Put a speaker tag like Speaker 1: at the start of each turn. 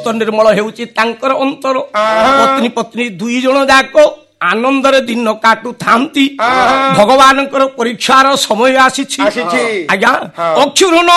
Speaker 1: ନିର୍ମଳ ହେଉଛି ତାଙ୍କର ଅନ୍ତର। ପତ୍ନୀ ପତ୍ନୀ ଦୁଇ ଜଣ ଯାକ ଆନନ୍ଦରେ ଦିନ କାଟୁଥାନ୍ତି। ଭଗବାନଙ୍କର ପରୀକ୍ଷାର ସମୟ ଆସିଛି। ଆଜ୍ଞା, ଅକ୍ଷୁର୍ଣ୍ଣ